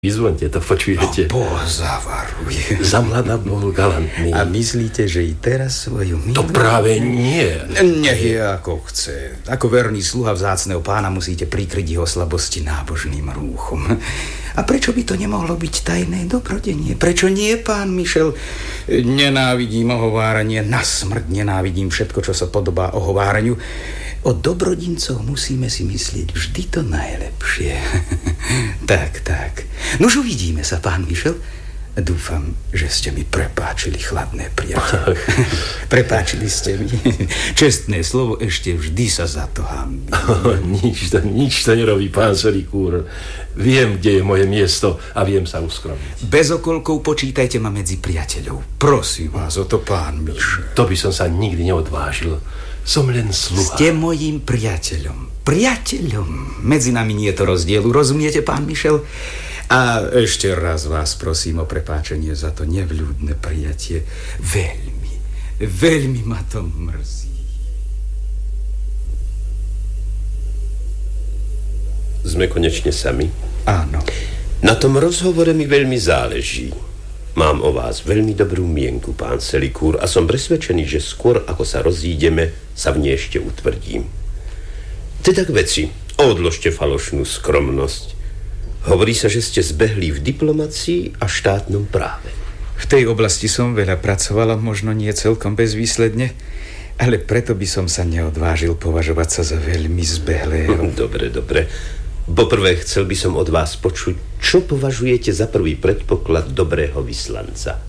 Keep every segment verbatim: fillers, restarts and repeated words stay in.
Vyzvonte, to počujete. No, pozavaruj. Za mladá bol galantný. A myslíte, že i teraz svoju milu? To práve nie. Nech je ako chce. Ako verný sluha vzácneho pána musíte prikryť jeho slabosti nábožným rúchom. A prečo by to nemohlo byť tajné dobrodenie? Prečo nie, pán Michel? Nenávidím ohováranie, na smrť nenávidím všetko, čo sa podobá ohováraniu. O dobrodincoch musíme si myslieť vždy to najlepšie. Tak, tak. Nož uvidíme sa, pán Michel. Dúfam, že ste mi prepáčili, chladné priateľ. Prepáčili ste mi. Čestné slovo, ešte vždy sa za to hanbím. Oh, nič, to, nič to nerobí, pán Selikúr. Viem, kde je moje miesto a viem sa uskromiť. Bez okolkov počítajte ma medzi priateľov. Prosím vás o to, pán Michel. To by som sa nikdy neodvážil. Som len sluha. Ste mojím priateľom. Priateľom. Medzi nami nie je to rozdielu, rozumiete, pán Michel? A ešte raz vás prosím o prepáčenie za to nevľúdne prijatie. Veľmi, veľmi ma to mrzí. Sme konečne sami? Áno. Na tom rozhovore mi veľmi záleží. Mám o vás veľmi dobrú mienku, pán Selikúr, a som presvedčený, že skôr ako sa rozídeme, sa v nej ešte utvrdím. Teda k veci, odložte falošnú skromnosť. Hovorí sa, že ste zbehli v diplomacii a štátnom práve. V tej oblasti som veľa pracovala, možno nie celkom bezvýsledne, ale preto by som sa neodvážil považovať sa za veľmi zbehlého. Dobre, dobre. Poprvé chcel by som od vás počuť, čo považujete za prvý predpoklad dobrého vyslanca.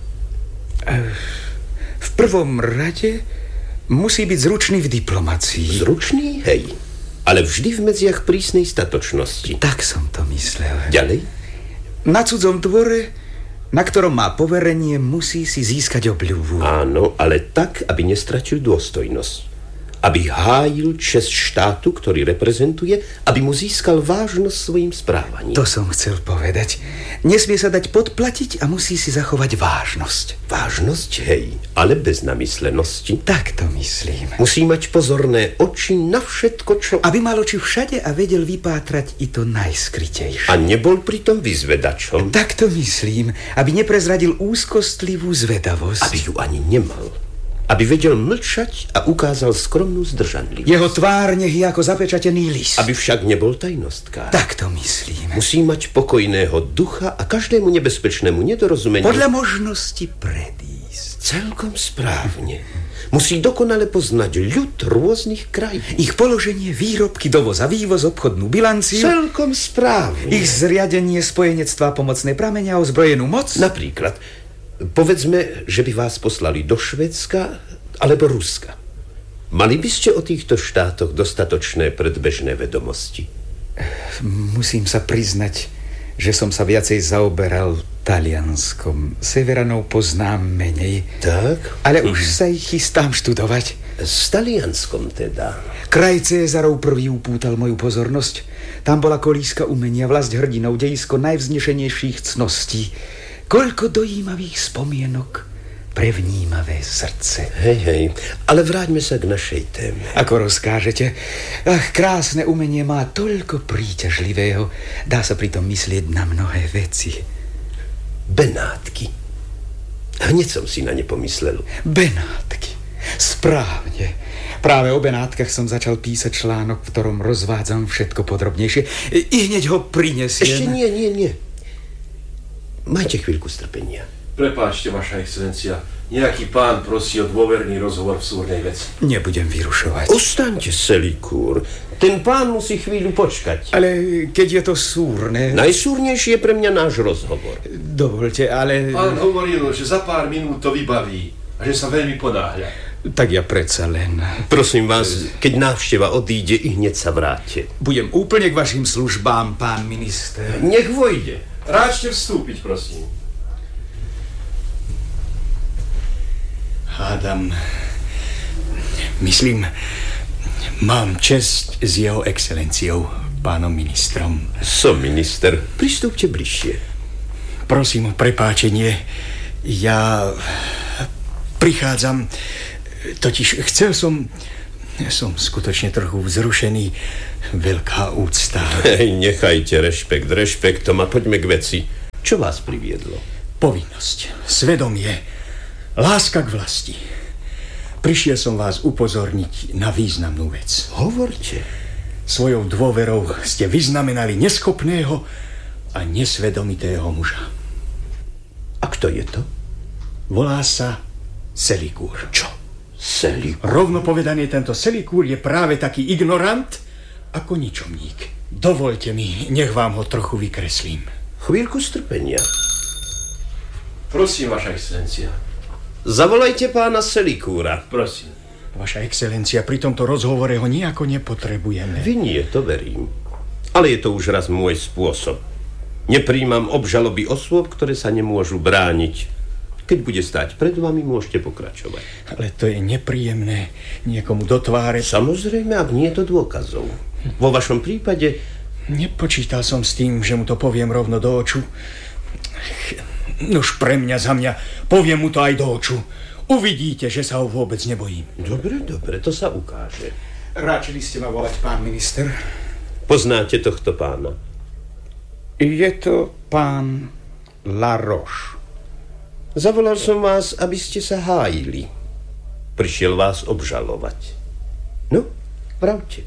V prvom rade musí byť zručný v diplomacii. Zručný? Hej. Ale vždy v medziach prísnej statočnosti. Tak som to myslel. Ďalej? Na cudzom dvore, na ktorom má poverenie, musí si získať obľubu. Áno, ale tak, aby nestratil dôstojnosť. Aby hájil česť štátu, ktorý reprezentuje, aby mu získal vážnosť svojim správaním. To som chcel povedať. Nesmie sa dať podplatiť a musí si zachovať vážnosť. Vážnosť, hej, ale bez namyslenosti. Tak to myslím. Musí mať pozorné oči na všetko, čo... Aby mal oči všade a vedel vypátrať i to najskrytejšie. A nebol pritom vyzvedačom. Tak to myslím. Aby neprezradil úzkostlivú zvedavosť. Aby ju ani nemal. Aby vedel mlčať a ukázal skromnú zdržanlivosť. Jeho tvár nech je ako zapečatený list. Aby však nebol tajnostkár. Tak to myslím. Musí mať pokojného ducha a každému nebezpečnému nedorozumeniu podľa možnosti predísť. Celkom správne. Musí dokonale poznať ľud rôznych krajín. Ich položenie, výrobky, dovoz a vývoz, obchodnú bilanciu. Celkom správne. Ich zriadenie, spojenectvá, pomocné pramene a ozbrojenú moc. Napríklad, povedzme, že by vás poslali do Švédska alebo Ruska. Mali by ste o týchto štátoch dostatočné predbežné vedomosti? Musím sa priznať, že som sa viacej zaoberal Talianskom. Severanov poznám menej. Tak? Ale už sa ich chystám študovať. S Talianskom teda? Kraj Cézarov prvý upútal moju pozornosť. Tam bola kolíska umenia, vlasť hrdinov, dejisko najvznešenejších cností. Koľko dojímavých spomienok pre vnímavé srdce. Hej, hej, ale vráťme sa k našej téme. Ako rozkážete? Ach, krásne umenie má toľko príťažlivého. Dá sa pritom myslieť na mnohé veci. Benátky. Hneď som si na ne pomyslel. Benátky. Správne. Práve o Benátkach som začal písať článok, v ktorom rozvádzam všetko podrobnejšie. I hneď ho prinesiem. Ešte nie, nie, nie. Majte chvíľku strpenia. Prepáčte, vaša excelencia. Nejaký pán prosí o dôverný rozhovor v súrnej veci. Nebudem vyrušovať. Ostaňte, Selikúr. Ten pán musí chvíľu počkať. Ale keď je to súrne... Najsúrnejší je pre mňa náš rozhovor. Dovolte, ale... Pán hovoril, že za pár minút to vybaví a že sa veľmi ponáhľa. Tak ja predsa len... Prosím vás, keď návšteva odíde, i hneď sa vráte. Budem úplne k vašim službám, pán minister. Nech vojde. Ráčte vstúpiť, prosím. Hádam, myslím, mám česť s jeho excelenciou, pánom ministrom. Som minister. Pristúpte bližšie. Prosím o prepáčenie. Ja prichádzam, totiž chcel som... Som skutočne trochu vzrušený. Veľká úcta. Hej, nechajte rešpekt, rešpektom a poďme k veci. Čo vás priviedlo? Povinnosť, svedomie, láska k vlasti. Prišiel som vás upozorniť na významnú vec. Hovorte. Svojou dôverou ste vyznamenali neschopného a nesvedomitého muža. A kto je to? Volá sa Selikúr. Čo? Selikúr? Rovno povedané, tento Selikúr je práve taký ignorant ako ničomník. Dovoľte mi, nech vám ho trochu vykreslím. Chvíľku strpenia. Prosím, vaša excelencia. Zavolajte pána Selikúra. Prosím. Vaša excelencia, pri tomto rozhovore ho nejako nepotrebujeme. Vy nie, to verím. Ale je to už raz môj spôsob. Nepríjmam obžaloby osôb, ktoré sa nemôžu brániť. Keď bude stáť pred vami, môžete pokračovať. Ale to je nepríjemné niekomu do tváre. Samozrejme, ak nie je to dôkazov. Vo vašom prípade... Nepočítal som s tým, že mu to poviem rovno do oču. Nož pre mňa, za mňa, poviem mu to aj do oču. Uvidíte, že sa ho vôbec nebojím. Dobre, dobre, to sa ukáže. Ráčili ste ma volať, pán minister? Poznáte tohto pána? Je to pán Laroche. Zavolal som vás, aby ste sa hájili. Prišiel vás obžalovať. No, pravte.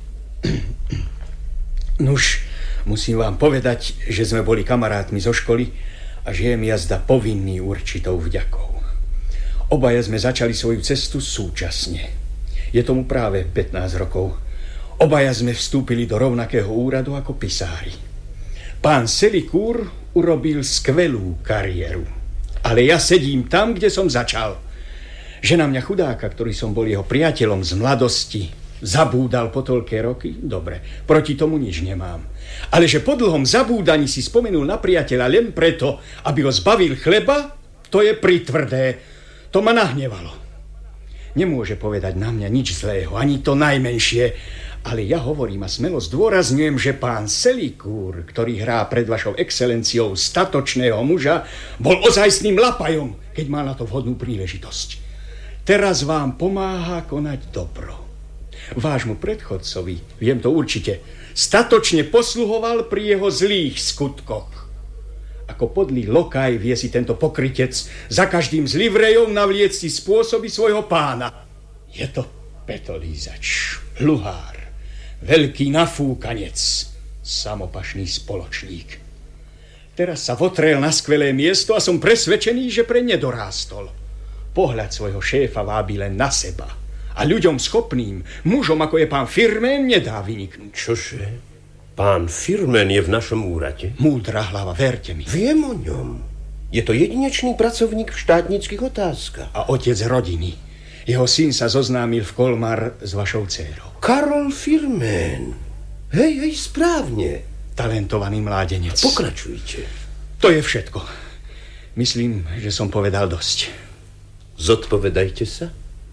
Nuž, musím vám povedať, že sme boli kamarátmi zo školy a že je mi jazda povinný určitou vďakou. Obaja sme začali svoju cestu súčasne. Je tomu práve pätnásť rokov. Obaja sme vstúpili do rovnakého úradu ako pisári. Pán Selikúr urobil skvelú kariéru. Ale ja sedím tam, kde som začal. Že na mňa chudáka, ktorý som bol jeho priateľom z mladosti, zabúdal po toľké roky? Dobre, proti tomu nič nemám. Ale že po dlhom zabúdaní si spomenul na priateľa len preto, aby ho zbavil chleba, to je pritvrdé. To ma nahnevalo. Nemôže povedať na mňa nič zlého, ani to najmenšie. Ale ja hovorím a smelo zdôrazňujem, že pán Selikúr, ktorý hrá pred vašou excelenciou statočného muža, bol ozajstným lapajom, keď mal na to vhodnú príležitosť. Teraz vám pomáha konať dobro. Vášmu predchodcovi, viem to určite, statočne posluhoval pri jeho zlých skutkoch. Ako podlý lokaj vie si tento pokrytec za každým z livrejov navliec si spôsoby svojho pána. Je to petolízač, hluhár, veľký nafúkanec, samopašný spoločník. Teraz sa votrel na skvelé miesto a som presvedčený, že pre nedorástol. Pohľad svojho šéfa vábi len na seba. A ľuďom schopným, mužom ako je pán Firmén, nedá vyniknúť. Čože? Pán Firmén je v našom úrade? Múdra hlava, verte mi. Viem o ňom. Je to jedinečný pracovník v štátnických otázkach. A otec rodiny. Jeho syn sa zoznámil v Kolmar s vašou dcérou. Karol Firmén. Hej, hej, správne. Talentovaný mládenec. Pokračujte. To je všetko. Myslím, že som povedal dosť. Zodpovedajte sa.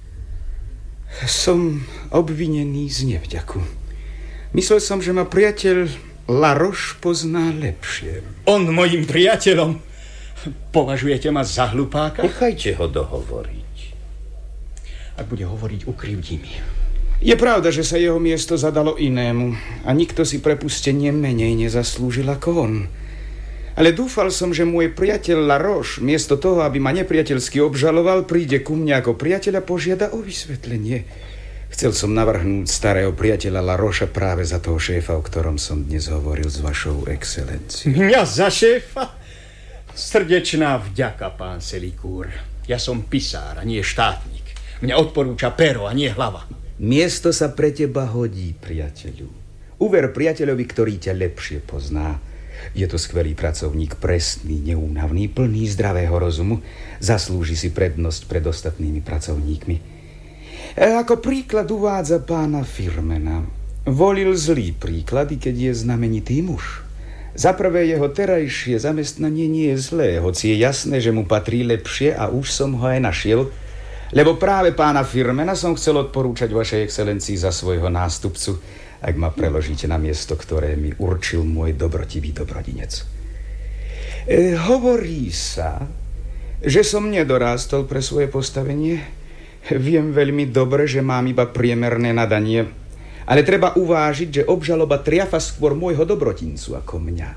Som obvinený z nevďaku. Myslel som, že ma priateľ Laroche pozná lepšie. On mojim priateľom? Považujete ma za hlupáka? Nechajte ho dohovoriť. Ak bude hovoriť, ukrivdí mi. Je pravda, že sa jeho miesto zadalo inému a nikto si prepustenie menej nezaslúžil ako on. Ale dúfal som, že môj priateľ Laroche, miesto toho, aby ma nepriateľsky obžaloval, príde ku mne ako priateľ a požiada o vysvetlenie. Chcel som navrhnúť starého priateľa Larocha práve za toho šéfa, o ktorom som dnes hovoril s vašou excelenciou. Mňa za šéfa? Srdečná vďaka, pán Selikúr. Ja som pisár a nie štátnik. Mňa odporúča pero a nie hlava. Miesto sa pre teba hodí, priateľu. Uver priateľovi, ktorý ťa lepšie pozná. Je to skvelý pracovník, presný, neúnavný, plný zdravého rozumu. Zaslúži si prednosť pred ostatnými pracovníkmi. E, ako príklad uvádza pána Firmena. Volil zlý príklad, i keď je znamenitý muž. Za prvé, jeho terajšie zamestnanie nie je zlé, hoci je jasné, že mu patrí lepšie a už som ho aj našiel, lebo práve pána Firmena som chcel odporúčať vašej excelencii za svojho nástupcu, ak ma preložíte na miesto, ktoré mi určil môj dobrotivý dobrodinec. E, hovorí sa, že som nedorástol pre svoje postavenie. Viem veľmi dobre, že mám iba priemerné nadanie, ale treba uvážiť, že obžaloba triafa skôr môjho dobrotincu ako mňa.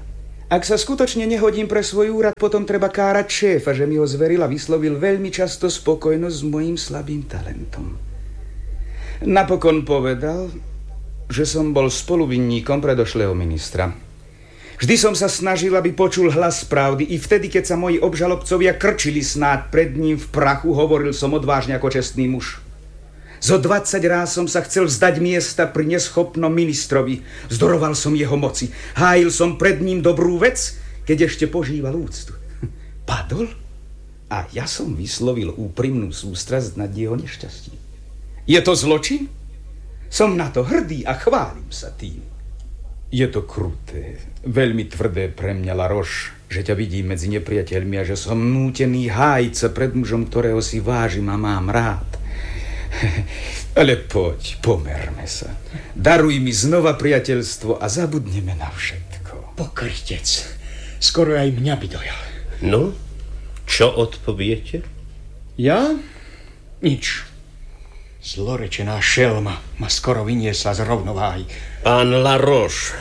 Ak sa skutočne nehodím pre svoj úrad, potom treba kárať šéfa, že mi ho zveril a vyslovil veľmi často spokojnosť s mojím slabým talentom. Napokon povedal, že som bol spoluvinníkom predošlého ministra. Vždy som sa snažil, aby počul hlas pravdy, i vtedy, keď sa moji obžalobcovia krčili snáď pred ním v prachu, hovoril som odvážne ako čestný muž. Zo dvadsať ráz som sa chcel vzdať miesta pri neschopnom ministrovi. Vzdoroval som jeho moci. Hájil som pred ním dobrú vec, keď ešte požíval úctu. Padol a ja som vyslovil úprimnú sústrasť nad jeho nešťastím. Je to zločin? Som na to hrdý a chválim sa tým. Je to kruté, veľmi tvrdé pre mňa, Laroche, že ťa vidím medzi nepriateľmi a že som nútený hájiť sa pred mužom, ktorého si vážim a mám rád. Ale poď, pomerme sa. Daruj mi znova priateľstvo a zabudneme na všetko. Pokrytec, skoro aj mňa by dojal. No, čo odpoviete? Ja? Nič. Zlorečená šelma ma skoro vyniesla z rovnováhy. Pán Laroche,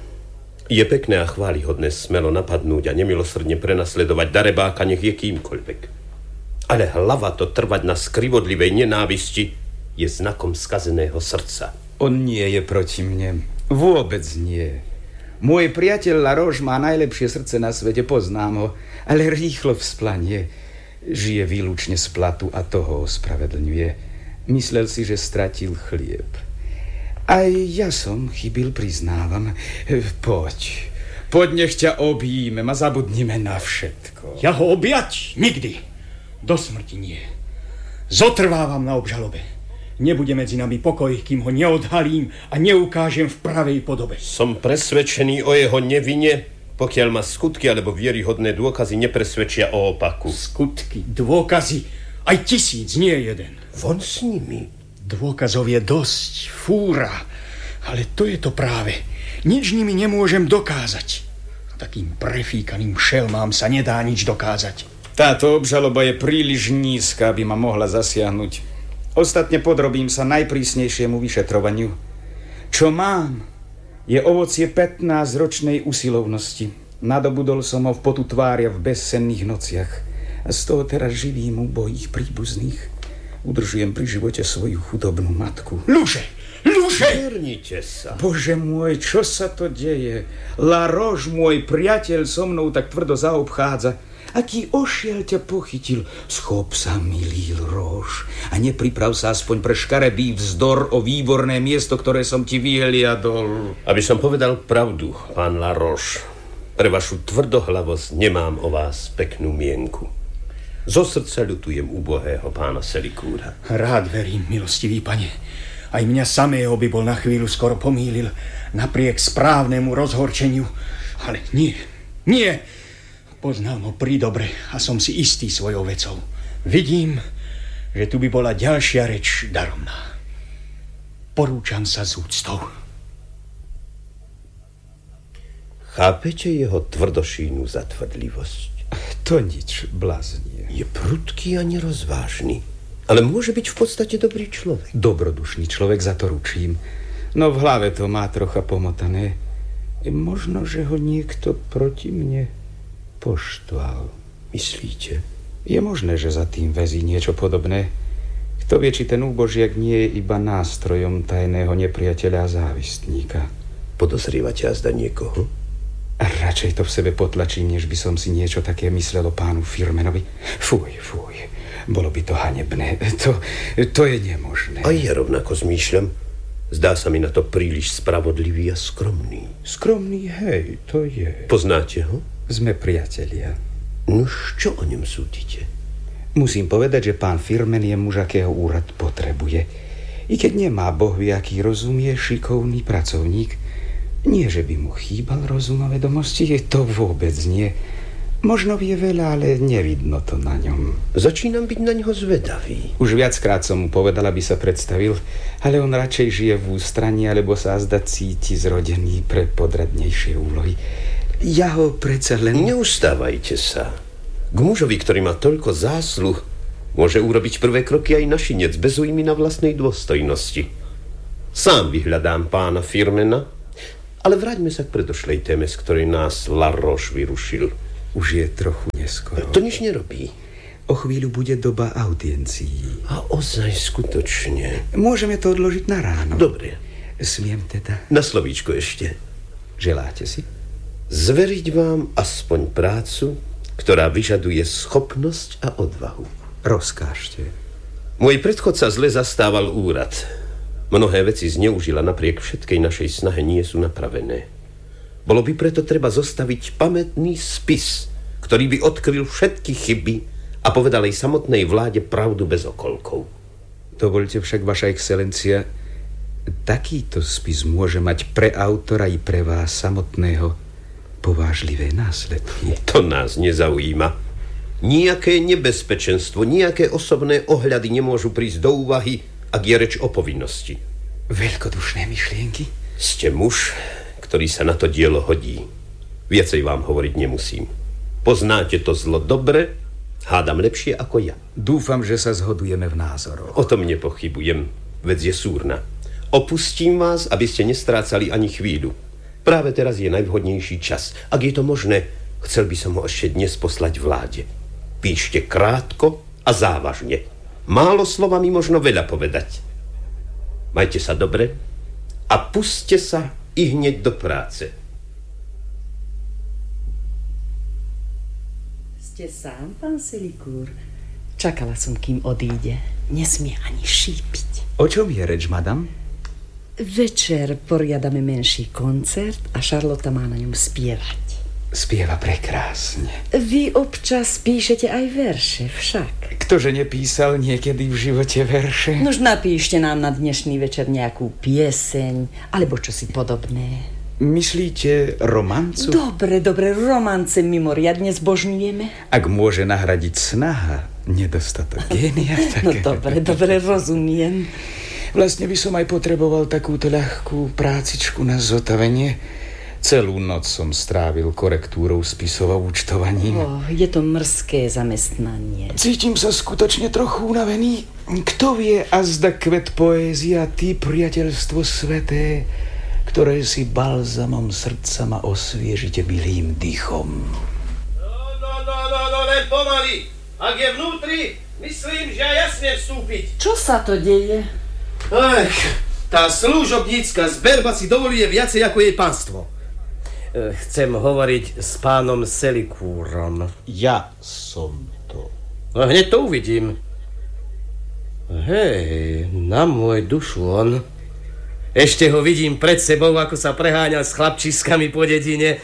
je pekné a chválihodné smelo napadnúť a nemilosrdne prenasledovať darebáka, nech je kýmkoľvek. Ale hlava to trvať na skrivodlivej nenávisti je znakom skazeného srdca. On nie je proti mne. Vôbec nie. Môj priateľ Laroche má najlepšie srdce na svete, poznám ho, ale rýchlo vzplanie. Žije výlučne z platu a toho ospravedlňuje. Myslel si, že stratil chlieb. Aj ja som chybil, priznávam. Poď. Poď, nech ťa objímem a zabudnime na všetko. Ja ho objať? Nikdy. Do smrti nie. Zotrvávam na obžalobe. Nebude medzi nami pokoj, kým ho neodhalím a neukážem v pravej podobe. Som presvedčený o jeho nevine, pokiaľ ma skutky alebo vieryhodné dôkazy nepresvedčia o opaku. Skutky, dôkazy, aj tisíc, nie jeden. Von s nimi. Dôkazov je dosť, fúra, ale to je to práve. Nič nimi nemôžem dokázať. Takým prefíkaným šelmám sa nedá nič dokázať. Táto obžaloba je príliš nízka, aby ma mohla zasiahnuť. Ostatne podrobím sa najprísnejšiemu vyšetrovaniu. Čo mám, je ovocie pätnásťročnej usilovnosti. Nadobudol som ho v potu tvária v bezsenných nociach. A z toho teraz živím u bojích príbuzných. Udržujem pri živote svoju chudobnú matku. Ľuže! Ľuže! Vernite sa. Bože môj, čo sa to deje? Laroche, môj priateľ, so mnou tak tvrdo zaobchádza. Aký ošiel ťa pochytil? Schop sa, milý Laroche, a nepriprav sa aspoň pre škaredý vzdor o výborné miesto, ktoré som ti vyhliadol. Aby som povedal pravdu, pán Laroche, pre vašu tvrdohlavosť nemám o vás peknú mienku. Zo srdca ľutujem ubohého pána Selikúra. Rád verím, milostivý pane. Aj mňa samého by bol na chvíľu skoro pomýlil, napriek správnemu rozhorčeniu. Ale nie, nie. Poznám ho prídobre a som si istý svojou vecou. Vidím, že tu by bola ďalšia reč daromná. Porúčam sa s úctou. Chápete jeho tvrdošínu zatvrdlivosť? To nič, bláznie. Je prudký a nerozvážny, ale môže byť v podstate dobrý človek. Dobrodušný človek, za to ručím. No v hlave to má trocha pomotané. Možno, že ho niekto proti mne poštval. Myslíte? Je možné, že za tým väzí niečo podobné. Kto vie, či ten úbožiak nie je iba nástrojom tajného nepriateľa a závistníka. Podozrievate azda niekoho? A radšej to v sebe potlačím, než by som si niečo také myslel o pánu Firmenovi. Fuj, fuj. Bolo by to hanebné. To, to je nemožné. A ja rovnako zmýšľam. Zdá sa mi na to príliš spravodlivý a skromný. Skromný, hej, to je. Poznáte ho? Sme priatelia. Nuž, čo o ňom súdite? Musím povedať, že pán Firmen je muž, akého úrad potrebuje. I keď nemá bohvie, aký rozum, je šikovný pracovník. Nie, že by mu chýbal rozum a vedomosti, je to vôbec nie. Možno vie veľa, ale nevidno to na ňom. Začínam byť na ňo zvedavý. Už viackrát som mu povedal, aby sa predstavil, ale on radšej žije v ústraní, alebo sa azda cíti zrodený pre podradnejšie úlohy. Ja ho predsa len... Neustávajte sa. K mužovi, ktorý má toľko zásluh, môže urobiť prvé kroky aj našinec bez újmy na vlastnej dôstojnosti. Sám vyhľadám pána Firmena Ale vráťme sa k predošlej téme, z ktorej nás La Roche vyrušil. Už je trochu neskoro. To nič nerobí. O chvíľu bude doba audiencií. A ozaj skutočne. Môžeme to odložiť na ráno. Dobre. Smiem teda? Na slovíčko ešte. Želáte si? Zveriť vám aspoň prácu, ktorá vyžaduje schopnosť a odvahu. Rozkážte. Môj predchodca zle zastával úrad. Mnohé veci zneužila, napriek všetkej našej snahe nie sú napravené. Bolo by preto treba zostaviť pamätný spis, ktorý by odkryl všetky chyby a povedal jej samotnej vláde pravdu bez okolkov. Dovoľte však, vaša excelencia, takýto spis môže mať pre autora i pre vás samotného povážlivé následky. To nás nezaujíma. Nijaké nebezpečenstvo, nijaké osobné ohľady nemôžu prísť do úvahy, ak je reč o povinnosti. Veľkodušné myšlienky? Ste muž, ktorý sa na to dielo hodí. Viacej vám hovoriť nemusím. Poznáte to zlo dobre, hádam lepšie ako ja. Dúfam, že sa zhodujeme v názoroch. O tom nepochybujem, vec je súrna. Opustím vás, aby ste nestrácali ani chvíľu. Práve teraz je najvhodnejší čas. Ak je to možné, chcel by som ho ešte dnes poslať vláde. Píšte krátko a závažne. Málo slovami možno veľa povedať. Majte sa dobre a puste sa i hneď do práce. Ste sám, pán Selicourt? Čakala som, kým odíde. Nesmie ani šípiť. O čom je reč, madam? Večer poriadame menší koncert a Charlotte má na ňom spievať. Spieva prekrásne. Vy občas píšete aj verše však. Ktože nepísal niekedy v živote verše? Nož napíšte nám na dnešný večer nejakú pieseň, alebo čosi podobné. Myslíte romancu? Dobre, dobre, romance mimoriadne zbožňujeme. Ak môže nahradiť snaha, nedostatok génia, tak... No dobre, dobre, rozumiem. Vlastne by som aj potreboval takúto ľahkú prácičku na zotavenie. Celú noc som strávil korektúrou spisov a účtovaním. Oh, je to mrzké zamestnanie. Cítim sa skutočne trochu unavený. Kto vie, azda kvet poézia, ty priateľstvo sveté, ktoré si balzamom srdca ma osviežite milým dýchom. No, no, no, no, no, len pomaly. Ak je vnútri, myslím, že aj jasne vstúpiť. Čo sa to deje? Ach, tá služobnícka zberba si dovoluje viacej ako jej pánstvo. Chcem hovoriť s pánom Selicourom. Ja som to. No, hneď to uvidím. Hej, na môj dušu on. Ešte ho vidím pred sebou, ako sa preháňal s chlapčiskami po dedine.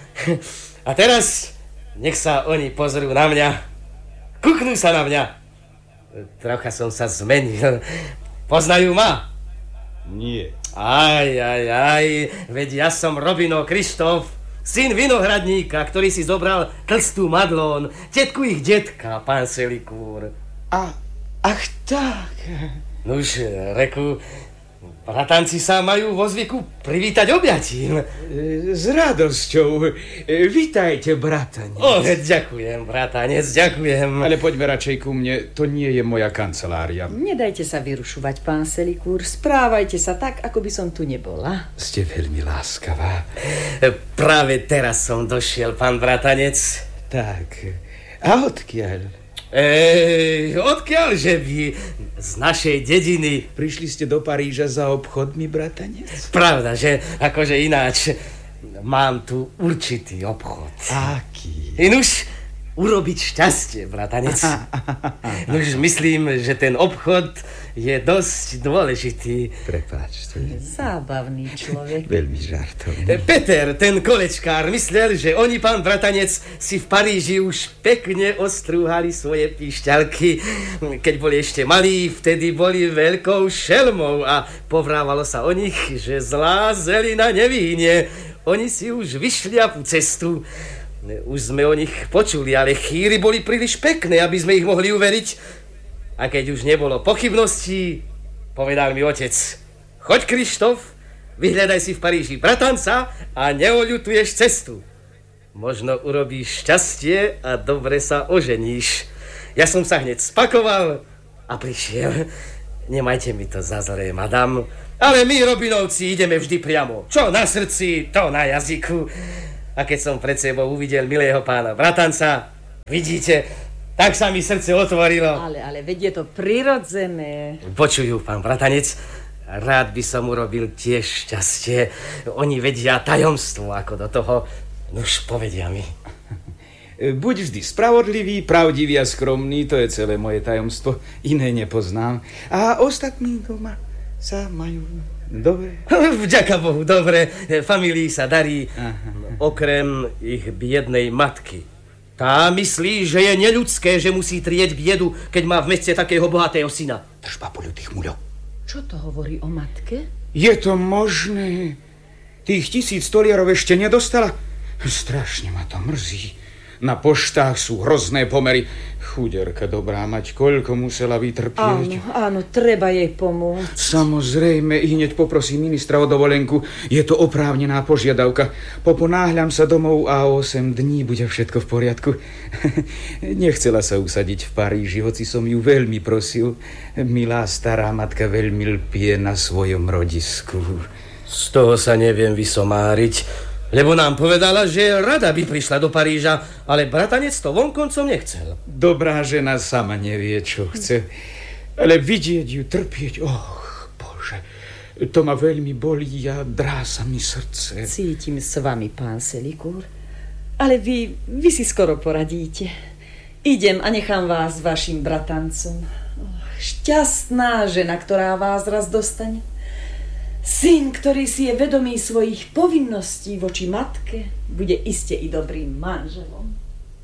A teraz nech sa oni pozrú na mňa. Kuknú sa na mňa. Trocha som sa zmenil. Poznajú ma? Nie. Aj, aj, aj, veď ja som Robino Krištof, syn vinohradníka, ktorý si zobral tlstú Madlón, tetku ich detka, pán Selicourt. A, ach tak. Nuž, reku, bratanci sa majú vo zvyku privítať objatím. S radosťou. Vítajte, bratanec. O, ďakujem, bratanec, ďakujem. Ale poďme radšej ku mne, to nie je moja kancelária. Nedajte sa vyrušovať, pán Selicourt. Správajte sa tak, ako by som tu nebola. Ste veľmi láskavá. Práve teraz som došiel, pán bratanec. Tak, a odkiaľ? Ej, odkiaľže vy? Z našej dediny. Prišli ste do Paríža za obchodmi, bratanec? Pravda, že akože ináč. Mám tu určitý obchod. Aký? Nuž, urobiť šťastie, bratanec. Nuž, myslím, že ten obchod je dosť dôležitý. Prepáčte. Zábavný človek. Veľmi žartovný. Peter, ten kolečkár, myslel, že oni, pán bratanec, si v Paríži už pekne ostrúhali svoje píšťalky. Keď boli ešte malí, vtedy boli veľkou šelmou a povrávalo sa o nich, že zlá zelina nevyhnie. Oni si už vyšliapú cestu. Už sme o nich počuli, ale chýry boli príliš pekné, aby sme ich mohli uveriť. A keď už nebolo pochybností, povedal mi otec: choď, Krištof, vyhľadaj si v Paríži bratanca a neoľutuješ cestu. Možno urobíš šťastie a dobre sa oženíš. Ja som sa hneď spakoval a prišiel. Nemajte mi to za zlé, madam. Ale my, Robinovci, ideme vždy priamo. Čo na srdci, to na jazyku. A keď som pred sebou uvidel milého pána bratanca, vidíte, tak sa mi srdce otvorilo. Ale, ale veď je to prirodzené. Počujú, pán bratanec, rád by som urobil tiež šťastie. Oni vedia tajomstvo, ako do toho. Nuž, povedia mi. Buď vždy spravodlivý, pravdivý a skromný, to je celé moje tajomstvo. Iné nepoznám. A ostatní doma sa majú dobre. Vďaka Bohu, dobre. Familii sa darí. Aha. Okrem ich biednej matky. Tá myslí, že je neľudské, že musí trieť biedu, keď má v meste takého bohatého syna. Drž papuľu, tých muľov. Čo to hovorí o matke? Je to možné? Tých tisíc toliarov ešte nedostala? Strašne ma to mrzí. Na poštách sú hrozné pomery. Chuderka dobrá mať, koľko musela vytrpieť. Áno, áno, treba jej pomôcť. Samozrejme, i hneď poprosím ministra o dovolenku. Je to oprávnená požiadavka. Poponáhľam sa domov a osem dní bude všetko v poriadku. Nechcela sa usadiť v Paríži, hoci som ju veľmi prosil. Milá stará matka veľmi lpie na svojom rodisku. Z toho sa neviem vysomáriť, lebo nám povedala, že rada by prišla do Paríža, ale bratanec to vonkoncom nechcel. Dobrá žena sama nevie, čo chce. Ale vidieť ju trpieť, och, Bože, to ma veľmi bolí a drá sa mi srdce. Cítim s vami, pán Selikúr. Ale vy, vy si skoro poradíte. Idem a nechám vás s vašim bratancom. Oh, šťastná žena, ktorá vás raz dostane. Syn, ktorý si je vedomý svojich povinností voči matke, bude iste i dobrým manželom.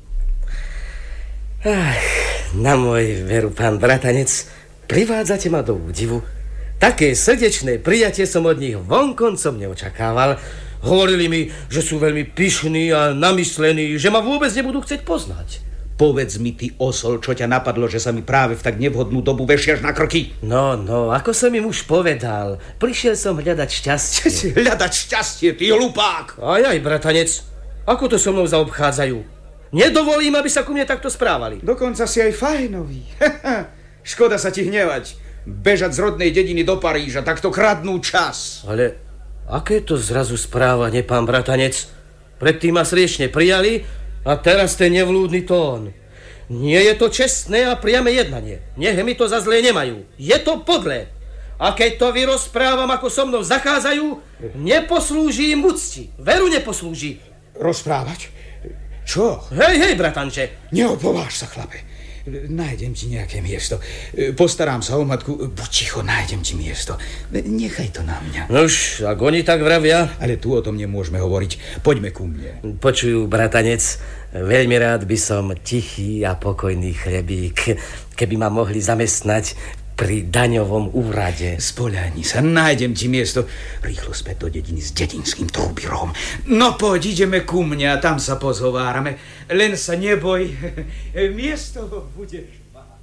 Ach, na môj veru, pán bratanec, privádzate ma do údivu. Také srdečné prijatie som od nich vonkoncom neočakával. Hovorili mi, že sú veľmi pyšní a namyslení, že ma vôbec nebudú chcieť poznať. Povedz mi, ty osol, čo ťa napadlo, že sa mi práve v tak nevhodnú dobu vešiaš na krky? No, no, ako som im už povedal, prišiel som hľadať šťastie. Hľadať šťastie, ty hlupák! Aj, aj, bratanec, ako to so mnou zaobchádzajú? Nedovolím, aby sa ku mne takto správali. Dokonca si aj fajnový. Škoda sa ti hnevať. Bežať z rodnej dediny do Paríža, takto kradnú čas. Ale aké to zrazu správanie, pán bratanec? Predtým ma sriečne prijali, a teraz ten nevlúdny tón. Nie je to čestné a priame jednanie. Nech mi to za zlé nemajú. Je to podlé. A keď to vyrozprávam, ako so mnou zachádzajú, neposlúži im úcti. Veru neposlúži. Rozprávať? Čo? Hej, hej, bratanče. Neopováž sa, chlape. Nájdem ti nejaké miesto. Postarám sa o matku. Buď ticho, nájdem ti miesto. Nechaj to na mňa. Nož, ak oni tak vravia. Ale tu o tom nemôžeme hovoriť. Poďme ku mne. Počujú, bratanec, veľmi rád by som tichý a pokojný chlebík, keby ma mohli zamestnať pri daňovom úrade. Spoľahni sa, nájdem ti miesto. Rýchlo späť do dediny s dedinským trúbirom. No poď, ideme ku mne a tam sa pozhovárame. Len sa neboj, miesto budeš mať.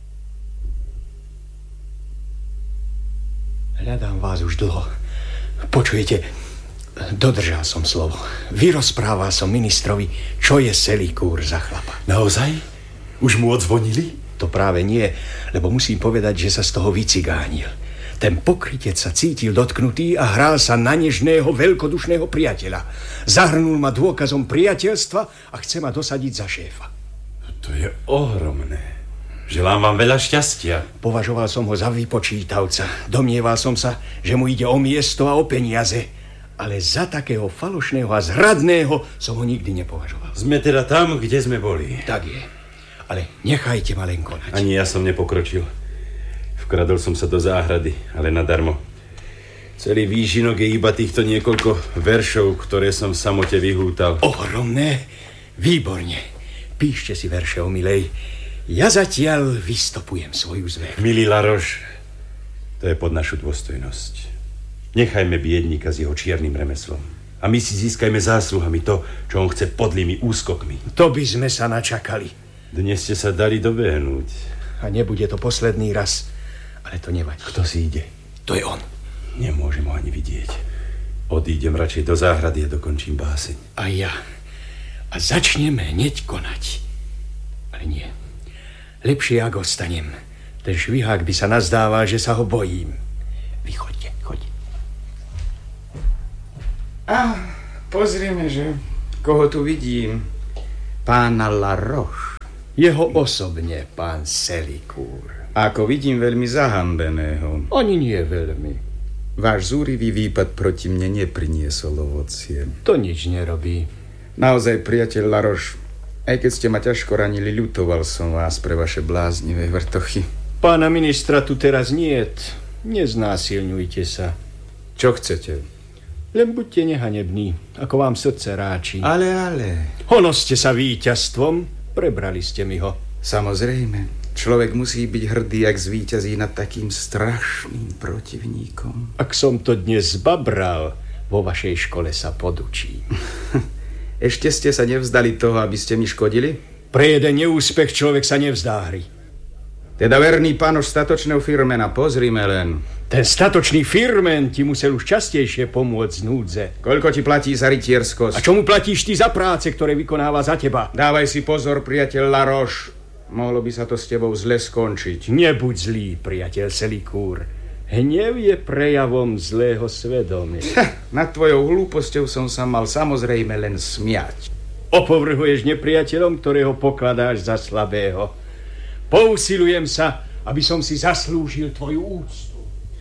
Hľadám vás už dlho. Počujete, dodržal som slovo. Vyrozprával som ministrovi, čo je Selikúr za chlapa. Naozaj? Už mu odzvonili? To práve nie, lebo musím povedať, že sa z toho vycigánil. Ten pokrytec sa cítil dotknutý a hral sa na nežného, veľkodušného priateľa. Zahrnul ma dôkazom priateľstva a chce ma dosadiť za šéfa. To je ohromné. Želám vám veľa šťastia. Považoval som ho za vypočítavca. Domnieval som sa, že mu ide o miesto a o peniaze. Ale za takého falošného a zradného som ho nikdy nepovažoval. Sme teda tam, kde sme boli. Tak je. Ale nechajte ma len konať. Ani ja som nepokročil. Vkradol som sa do záhrady, ale nadarmo. Celý výžinok je iba týchto niekoľko veršov, ktoré som v samote vyhútal. Ohromné? Výborne. Píšte si verše o milej. Ja zatiaľ vystopujem svoju zver. Milý Laroš, to je pod našu dôstojnosť. Nechajme biedníka s jeho čiernym remeslom. A my si získajme zásluhami to, čo on chce podlými úskokmi. To by sme sa načakali. Dnes ste sa dali dobehnúť. A nebude to posledný raz. Ale to nevadí. Kto si ide? To je on. Nemôžem ho ani vidieť. Odídem radšej do záhrady a dokončím báseň. A ja. A začneme hneď konať. Ale nie. Lepšie, ak ostanem. Ten švihák by sa nazdával, že sa ho bojím. Vy choďte, choďte. A pozrieme, že koho tu vidím. Pána Laroche. Jeho osobne, pán Selicourt. Ako vidím, veľmi zahambeného. Ani nie veľmi. Váš zúrivý výpad proti mne nepriniesol ovocie. To nič nerobí. Naozaj, priateľ Laroche, aj keď ste ma ťažko ranili, ľutoval som vás pre vaše bláznivé vrtochy. Pána ministra tu teraz niet. Neznásilňujte sa. Čo chcete? Len buďte nehanební, ako vám srdce ráči. Ale, ale... Honosťte sa víťazstvom, prebrali ste mi ho. Samozrejme, človek musí byť hrdý, ak zvíťazí nad takým strašným protivníkom. Ak som to dnes zbabral, vo vašej škole sa podučí. Ešte ste sa nevzdali toho, aby ste mi škodili? Pre jeden neúspech človek sa nevzdá hry. Teda verný pánoš statočného firmena, pozrime len. Ten statočný firmen ti musel už častejšie pomôcť z núdze. Koľko ti platí za rytierskosť? A čo mu platíš ty za práce, ktoré vykonáva za teba? Dávaj si pozor, priateľ Laroche. Mohlo by sa to s tebou zle skončiť. Nebuď zlý, priateľ Selicourt. Hnev je prejavom zlého svedomia. Nad tvojou hlúposťou som sa mal samozrejme len smiať. Opovrhuješ nepriateľom, ktorého pokladáš za slabého. Pousilujem sa, aby som si zaslúžil tvoju úctu.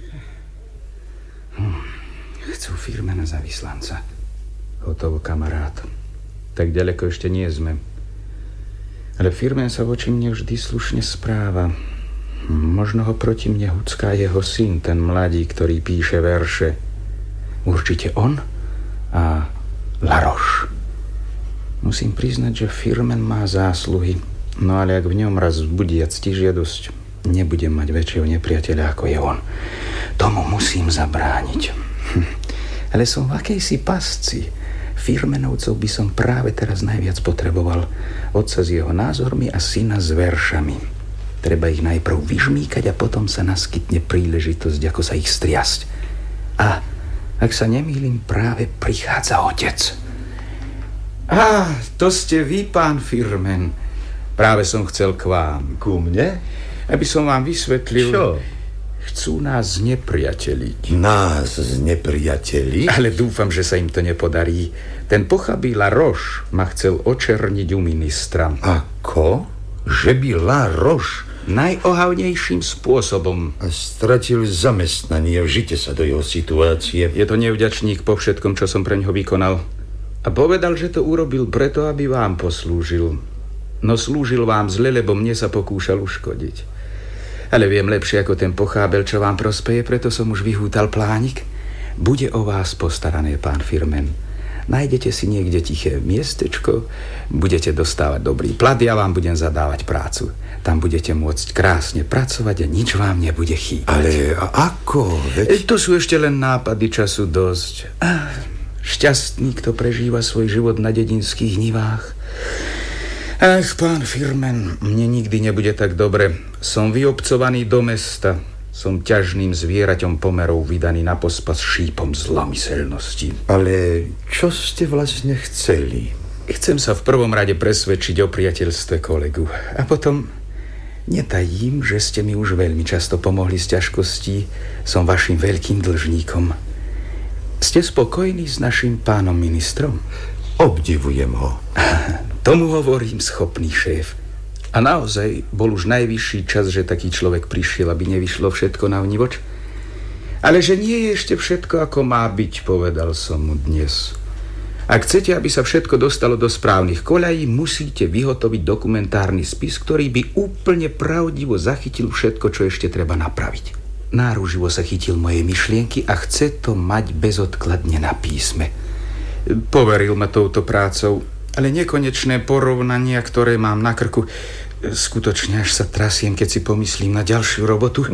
Hm. Chcú firmena za vyslanca. Hotovo, kamarát. Tak ďaleko ešte nie sme. Ale firmen sa voči mne vždy slušne správa. Možno ho proti mne hucká jeho syn, ten mladý, ktorý píše verše. Určite on a Laroche. Musím priznať, že firmen má zásluhy. No ale ak v ňom raz vzbudí ctižiadosť, nebudem mať väčšieho nepriateľa ako je on. Tomu musím zabrániť. Hm. Ale som v akejsi pasci. Firmenovcov by som práve teraz najviac potreboval. Otca s jeho názormi a syna s veršami. Treba ich najprv vyžmýkať a potom sa naskytne príležitosť, ako sa ich striasť. A ak sa nemýlim, práve prichádza otec. Á, to ste vy, pán Firmen. Práve som chcel k vám. Ku mne? Aby som vám vysvetlil... Čo? Chcú nás znepriateliť. Nás znepriateliť? Ale dúfam, že sa im to nepodarí. Ten pochabý Laroche ma chcel očerniť u ministra. Ako? Že by Laroche? Najohavnejším spôsobom. A stratil zamestnanie. Vžite sa do jeho situácie. Je to nevďačník po všetkom, čo som pre ňoho vykonal. A povedal, že to urobil preto, aby vám poslúžil. No slúžil vám zle, lebo mne sa pokúšal uškodiť. Ale viem lepšie ako ten pochábel, čo vám prospeje, preto som už vyhútal plánik. Bude o vás postarané, pán Firmen. Nájdete si niekde tiché miestečko, budete dostávať dobrý plat, ja vám budem zadávať prácu. Tam budete môcť krásne pracovať a nič vám nebude chýbať. Ale ako? Veď... To sú ešte len nápady, času dosť. Šťastný, kto prežíva svoj život na dedinských nivách. Ach, pán Firmen, mne nikdy nebude tak dobre. Som vyobcovaný do mesta. Som ťažným zvieraťom pomerov vydaný na pospas šípom zlomyselnosti. Ale čo ste vlastne chceli? Chcem sa v prvom rade presvedčiť o priateľstve kolegu. A potom netajím, že ste mi už veľmi často pomohli z ťažkostí. Som vašim veľkým dlžníkom. Ste spokojní s našim pánom ministrom? Obdivujem ho. Tomu hovorím schopný šéf. A naozaj bol už najvyšší čas, že taký človek prišiel, aby nevyšlo všetko na vnivoč. Ale že nie je ešte všetko, ako má byť, povedal som mu dnes. Ak chcete, aby sa všetko dostalo do správnych koľají, musíte vyhotoviť dokumentárny spis, ktorý by úplne pravdivo zachytil všetko, čo ešte treba napraviť. Náruživo sa chytil mojej myšlienky a chce to mať bezodkladne na písme. Poveril ma touto prácou, ale nekonečné porovnania, ktoré mám na krku, skutočne až sa trasiem, keď si pomyslím na ďalšiu robotu.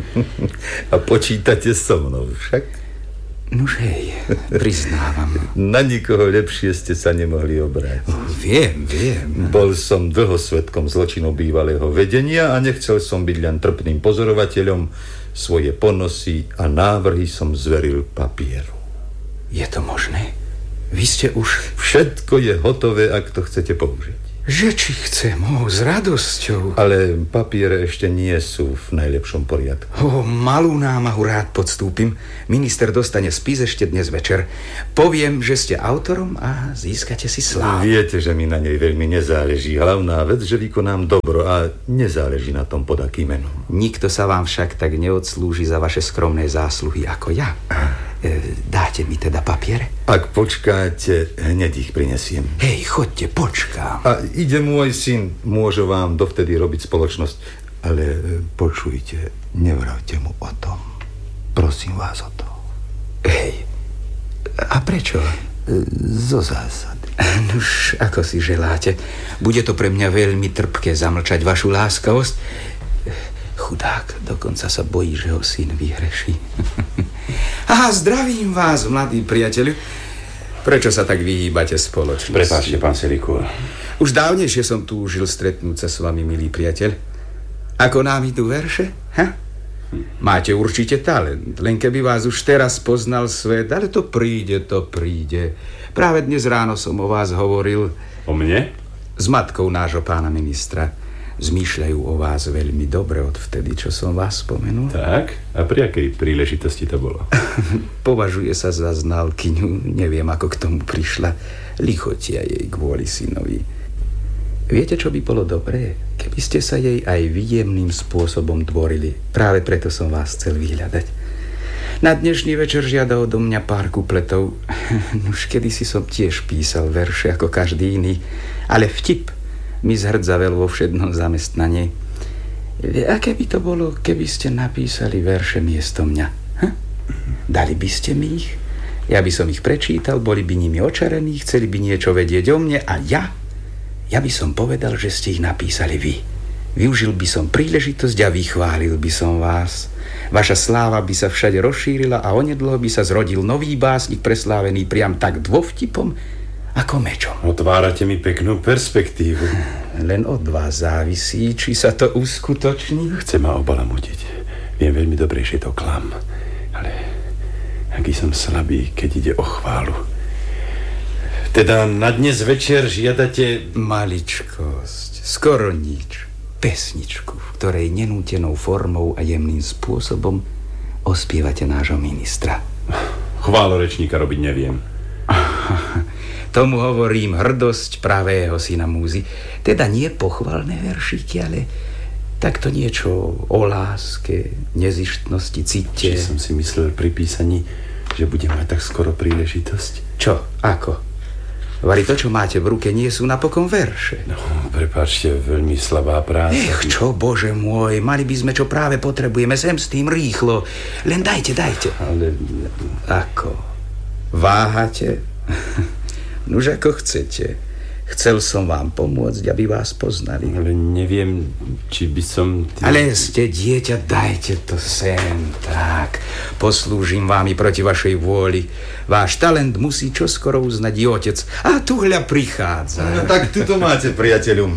A počítate so mnou však? Nuž hej, priznávam. Na nikoho lepšie ste sa nemohli obrátiť. Oh, viem, viem. Bol som dlho svedkom zločinov bývalého vedenia a nechcel som byť len trpným pozorovateľom. Svoje ponosy a návrhy som zveril papieru. Je to možné? Vy ste už... Všetko je hotové, ak to chcete použiť. Že či chcem, oh, s radosťou. Ale papiere ešte nie sú v najlepšom poriadku. Oh, malú námahu rád podstúpim. Minister dostane spis ešte dnes večer. Poviem, že ste autorom a získate si slávu. Viete, že mi na nej veľmi nezáleží. Hlavná vec, že vykonám dobro a nezáleží na tom pod akým menom. Nikto sa vám však tak neodslúži za vaše skromné zásluhy ako ja. E, dáte mi teda papiere? Ak počkáte, hneď ich prinesiem. Hej, chodte, počkám. A ide môj syn, môže vám dovtedy robiť spoločnosť. Ale počujte, nevravte mu o tom. Prosím vás o to. Hej, a prečo? Zo zásady. Nuž, ako si želáte. Bude to pre mňa veľmi trpké zamlčať vašu láskavosť. Chudák, dokonca sa bojí, že ho syn vyhreší. Aha, zdravím vás, mladý priateľu. Prečo sa tak vyhýbate spoločnosti? Prepáčte, pán Selikúr. Už dávnejšie som túžil stretnúť sa s vami, milý priateľ. Ako nám idú verše? Ha? Máte určite talent, len keby vás už teraz poznal svet, ale to príde, to príde. Práve dnes ráno som o vás hovoril. O mne? S matkou nášho pána ministra. Zmýšľajú o vás veľmi dobre od vtedy, čo som vás spomenul. Tak? A pri akej príležitosti to bolo? Považuje sa za znalkyňu, neviem, ako k tomu prišla. Lichotia jej kvôli synovi. Viete, čo by bolo dobré? Keby ste sa jej aj výjemným spôsobom dvorili. Práve preto som vás chcel vyhľadať. Na dnešný večer žiada odo mňa pár kupletov. Už kedysi som tiež písal verše ako každý iný, ale vtip mi zhrdzavel vo všednom zamestnaní. Aké by to bolo, keby ste napísali verše miesto mňa? Hm? Dali by ste mi ich? Ja by som ich prečítal, boli by nimi očarení, chceli by niečo vedieť o mne a ja? Ja by som povedal, že ste ich napísali vy. Využil by som príležitosť a vychválil by som vás. Vaša sláva by sa všade rozšírila a onedlho by sa zrodil nový básnik preslávený priam tak dvovtipom, ako mečom. Otvárate mi peknú perspektívu. Len od vás závisí, či sa to uskutoční. Chce ma obalamutiť. Viem veľmi dobre, že je to klam. Ale aký som slabý, keď ide o chválu. Teda na dnes večer žiadate... Maličkosť, skoro nič. Pesničku, v ktorej nenútenou formou a jemným spôsobom ospievate nášho ministra. Chválorečníka robiť neviem. Tomu hovorím hrdosť pravého syna múzy. Teda nie pochvalné veršíky, ale takto niečo o láske, nezištnosti, cite. Či som si myslel pri písaní, že budem mať tak skoro príležitosť? Čo? Ako? Vari to, čo máte v ruke, nie sú napokon verše. No, prepáčte, veľmi slabá práca. Ech, čo, bože môj, mali by sme, čo práve potrebujeme, sem s tým rýchlo. Len dajte, dajte. Ale... Ako? Váhate? Nuž ako chcete. Chcel som vám pomôcť, aby vás poznali. Ale neviem, či by som... Tým... Ale ste dieťa, dajte to sem. Tak, poslúžim vám i proti vašej vôli. Váš talent musí čoskoro uznať i otec. A tu hľa prichádza. No tak tu to máte, priateľu.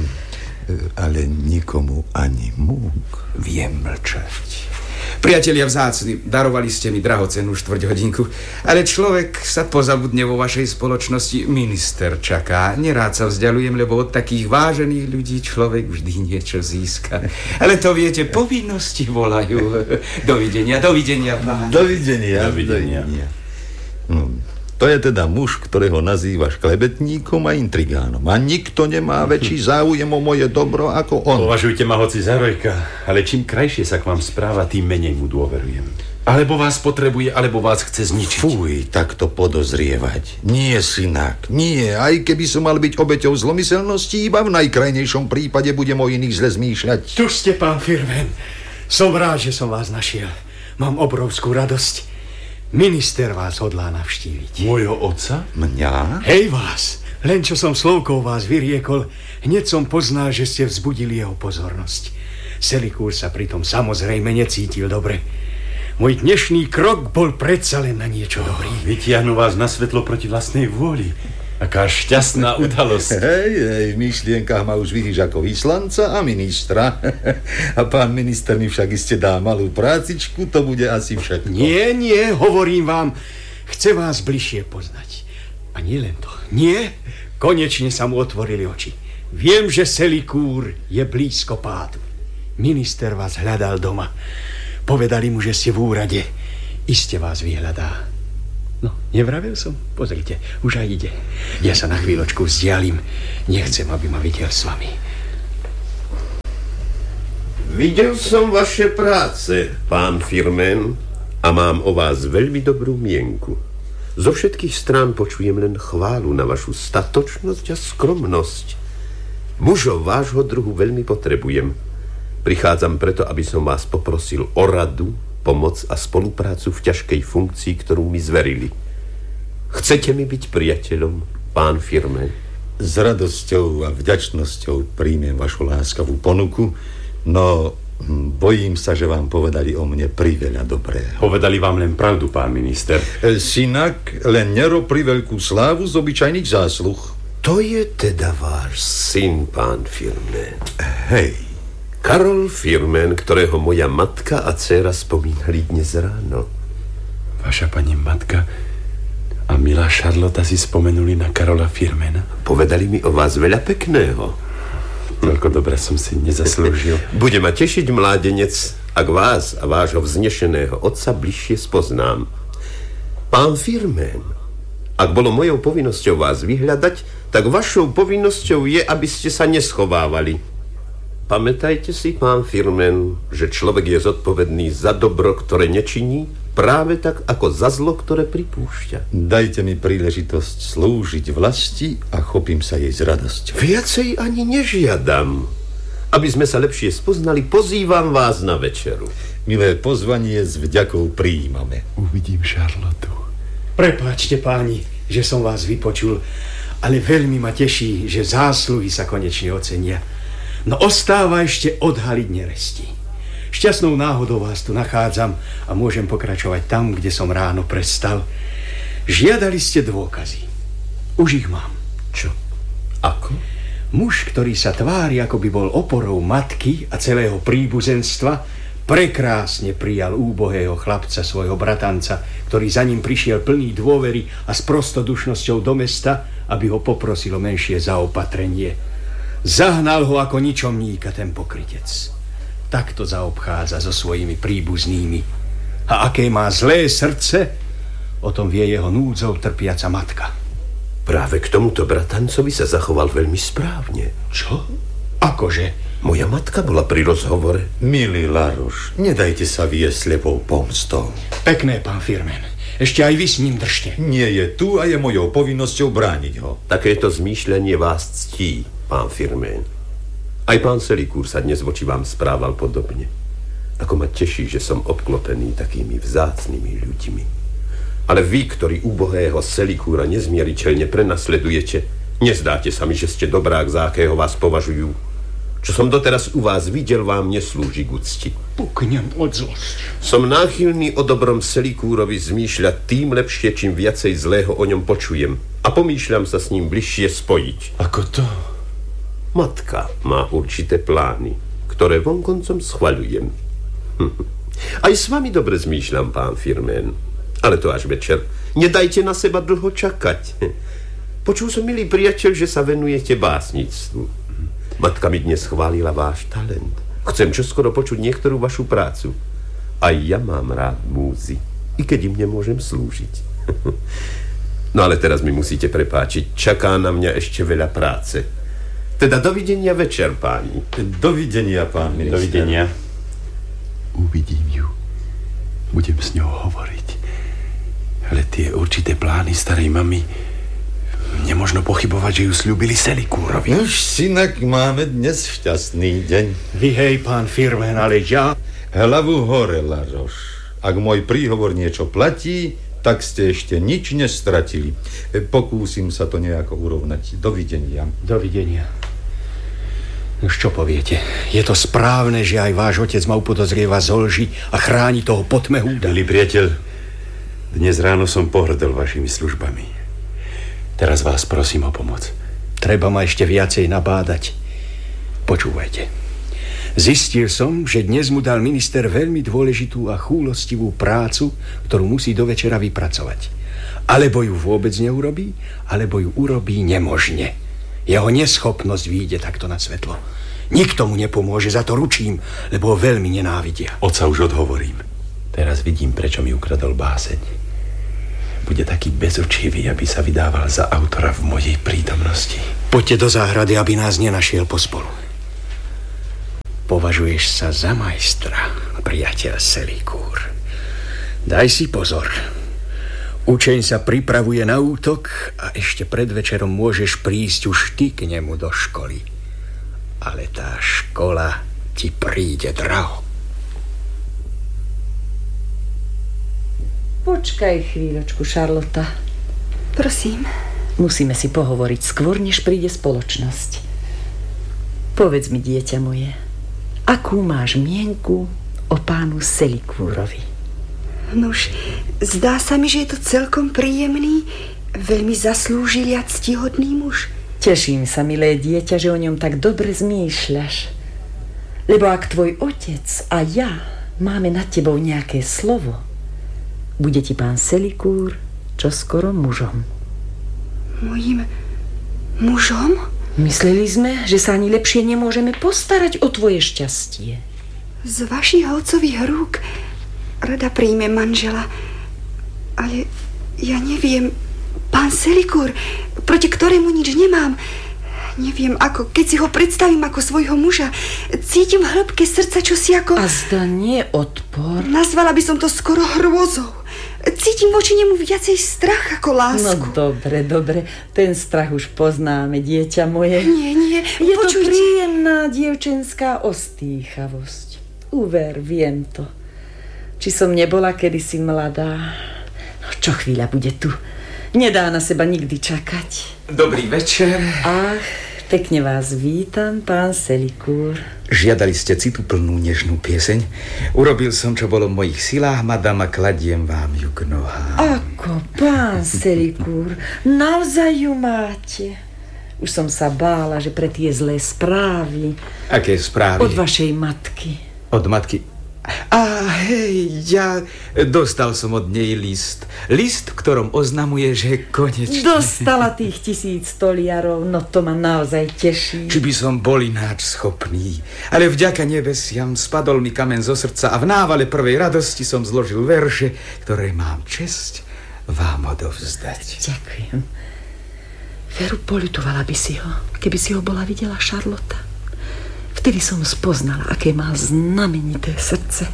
Ale nikomu ani múk. Viem mlčať. Priatelia vzácni, darovali ste mi drahocennú štvrť hodinku, ale človek sa pozabudne vo vašej spoločnosti. Minister čaká. Nerád sa vzdialujem, lebo od takých vážených ľudí človek vždy niečo získa. Ale to viete, povinnosti volajú. Dovidenia, dovidenia, pán. Dovidenia, dovidenia. dovidenia. No, to je teda muž, ktorého nazývaš klebetníkom a intrigánom. A nikto nemá väčší záujem o moje dobro ako on. Považujte ma hoci za rojka, ale čím krajšie sa k vám správa, tým menej mu dôverujem. Alebo vás potrebuje, alebo vás chce zničiť. Fuj, takto podozrievať. Nie, synak, nie. Aj keby som mal byť obeťou zlomyselnosti, iba v najkrajnejšom prípade budem o iných zle zmýšľať. Tu ste, pán Firven. Som rád, že som vás našiel. Mám obrovskú radosť. Minister vás hodlá navštíviť. Môjho otca? Mňa? Hej vás, len čo som slovkou vás vyriekol, hneď som poznal, že ste vzbudili jeho pozornosť. Selikúr sa pritom samozrejme necítil dobre. Môj dnešný krok bol predsa len na niečo dobrý. Vytiahnu vás na svetlo proti vlastnej vôli. Aká šťastná udalosť. Hej, hej, v myšlienkach ma už vidíš ako vyslanca a ministra. A pán minister mi však iste dá malú prácičku, to bude asi všetko. Nie, nie, hovorím vám, chce vás bližšie poznať. A nie len to. Nie, konečne sa mu otvorili oči. Viem, že Selikúr je blízko pádu. Minister vás hľadal doma. Povedali mu, že ste v úrade. Iste vás vyhľadá. No, nevravil som? Pozrite, už aj ide. Ja sa na chvíľočku vzdialím. Nechcem, aby ma videl s vami. Videl som vaše práce, pán Firmen, a mám o vás veľmi dobrú mienku. Zo všetkých strán počujem len chválu na vašu statočnosť a skromnosť. Mužov vášho druhu veľmi potrebujem. Prichádzam preto, aby som vás poprosil o radu, pomoc a spoluprácu v ťažkej funkcii, ktorú mi zverili. Chcete mi byť priateľom, pán Firmen? S radosťou a vďačnosťou príjmem vašu láskavú ponuku, no bojím sa, že vám povedali o mne priveľa dobrého. Povedali vám len pravdu, pán minister. Synak len nerob priveľkú slávu z obyčajných zásluh. To je teda váš syn, pán Firmen. Hej. Karol Firmen, ktorého moja matka a dcéra spomínali dnes ráno. Vaša pani matka a milá Šarlota si spomenuli na Karola Firmena? Povedali mi o vás veľa pekného. Toľko dobre som si nezaslúžil. Bude ma tešiť, mládenec, ak vás a vášho vznešeného otca bližšie spoznám. Pán Firmen, ak bolo mojou povinnosťou vás vyhľadať, tak vašou povinnosťou je, aby ste sa neschovávali. Pamätajte si, pán Firmen, že človek je zodpovedný za dobro, ktoré nečiní, práve tak ako za zlo, ktoré pripúšťa. Dajte mi príležitosť slúžiť vlasti a chopím sa jej s radosťou. Viacej ani nežiadam. Aby sme sa lepšie spoznali, pozývam vás na večeru. Milé pozvanie s vďakou prijímame. Uvidím Šarlotu. Prepáčte, páni, že som vás vypočul, ale veľmi ma teší, že zásluhy sa konečne ocenia. No ostáva ešte odhaliť neresti. Šťastnou náhodou vás tu nachádzam a môžem pokračovať tam, kde som ráno prestal. Žiadali ste dôkazy. Už ich mám. Čo? Ako? Muž, ktorý sa tvári, ako by bol oporou matky a celého príbuzenstva, prekrásne prijal úbohého chlapca, svojho bratanca, ktorý za ním prišiel plný dôvery a s prostodušnosťou do mesta, aby ho poprosil o menšie zaopatrenie. Zahnal ho ako ničomníka ten pokrytec. Takto zaobchádza so svojimi príbuznými. A aké má zlé srdce, o tom vie jeho núdzou trpiaca matka. Práve k tomuto bratancovi sa zachoval veľmi správne. Čo? Akože? Moja matka bola pri rozhovore. Milý Laroš, nedajte sa viesť slepou pomstou. Pekné, pán Firmen. Ešte aj vy s ním držte. Nie je tu a je mojou povinnosťou brániť ho. Takéto zmýšľanie vás ctí, pán Firmen. Aj pán Selikúr sa dnes voči vám správal podobne. Ako ma teší, že som obklopený takými vzácnymi ľuďmi. Ale vy, ktorí úbohého Selikúra nezmieriteľne prenasledujete, nezdáte sa mi, že ste dobrák, za akého vás považujú. Čo som doteraz u vás videl, vám neslúži k úcti. Puknem od zlosti. Som náchylný o dobrom Selikúrovi zmýšľať tým lepšie, čím viacej zlého o ňom počujem. A pomýšľam sa s ním bližšie spojiť. Ako to? Matka má určité plány, ktoré vonkoncom schvaľujem. Aj s vami dobre zmýšľam, pán Firmen. Ale to až večer. Nedajte na seba dlho čakať. Počul som, milý priateľ, že sa venujete básnictvu. Matka mi dnes chválila váš talent. Chcem čoskoro počuť niektorú vašu prácu. Aj ja mám rád múzy, i keď im nemôžem slúžiť. No ale teraz mi musíte prepáčiť. Čaká na mňa ešte veľa práce. Teda dovidenia večer, páni. Dovidenia, pán minister. Dovidenia. Uvidím ju. Budem s ňou hovoriť. Ale tie určité plány starej mamy, nemožno pochybovať, že ju sľúbili Selikúrovi. Už, synak, máme dnes šťastný deň. Vy, hej, pán Firmen, ale ja... Hlavu hore, Laroš. Ak môj príhovor niečo platí, tak ste ešte nič nestratili. Pokúsim sa to nejako urovnať. Dovidenia. Dovidenia. Už čo poviete? Je to správne, že aj váš otec ma upodozrieva z lži a chráni toho potmehúda? Milý priateľ, dnes ráno som pohrdol vašimi službami. Teraz vás prosím o pomoc. Treba ma ešte viacej nabádať. Počúvajte. Zistil som, že dnes mu dal minister veľmi dôležitú a chúlostivú prácu, ktorú musí do večera vypracovať. Alebo ju vôbec neurobí, alebo ju urobí nemožne. Jeho neschopnosť vyjde takto na svetlo. Nikto mu nepomôže, za to ručím, lebo ho veľmi nenávidia. Otca už odhovorím. Teraz vidím, prečo mi ukradol báseň. Bude taký bezočivý, aby sa vydával za autora v mojej prítomnosti. Poďte do záhrady, aby nás nenašiel pospolu. Považuješ sa za majstra, priateľ Selikúr. Daj si pozor. Učeň sa pripravuje na útok a ešte pred večerom môžeš prísť už ty k nemu do školy. Ale tá škola ti príde draho. Počkaj chvíľočku, Šarlota. Prosím. Musíme si pohovoriť skôr, než príde spoločnosť. Povedz mi, dieťa moje, akú máš mienku o pánu Selikúrovi? Nuž, zdá sa mi, že je to celkom príjemný, veľmi zaslúžilý a ctihodný muž. Teším sa, milé dieťa, že o ňom tak dobre zmýšľaš. Lebo ak tvoj otec a ja máme nad tebou nejaké slovo, bude ti pán Selikúr čoskoro mužom. Mojím mužom? Mysleli sme, že sa ani lepšie nemôžeme postarať o tvoje šťastie. Z vašich otcových rúk rada príjme manžela, ale ja neviem, pán Selikúr, proti ktorému nič nemám, neviem ako, keď si ho predstavím ako svojho muža, cítim v hĺbke srdca čosi ako... A zda nie odpor? Nazvala by som to skoro hrôzou. Cítim voči nemu viacej strach ako lásku. No dobre, dobre, ten strach už poznáme, dieťa moje. Nie, nie, Je počujte. to príjemná dievčenská ostýchavosť. Uver, viem to. Či som nebola kedysi mladá. No, čo chvíľa bude tu. Nedá na seba nikdy čakať. Dobrý večer. Ach, pekne vás vítam, pán Selikúr. Žiadali ste cituplnú nežnú pieseň. Urobil som, čo bolo v mojich silách, madama, kladiem vám ju k nohám. Ako, pán Selikúr, naozaj ju máte? Už som sa bála, že pre tie zlé správy. Aké správy? Od vašej matky. Od matky? Á, hej, ja dostal som od nej list. List, v ktorom oznamuje, že konečne... Dostala tých tisíc stoliarov, no to ma naozaj teší. Či by som bol ináč schopný. Ale vďaka nebesiam spadol mi kamen zo srdca a v návale prvej radosti som zložil verše, ktoré mám česť vám odovzdať. Ďakujem. Veru, poľutovala by si ho, keby si ho bola videla, Šarlota. Vtedy som spoznala, aké má znamenité srdce.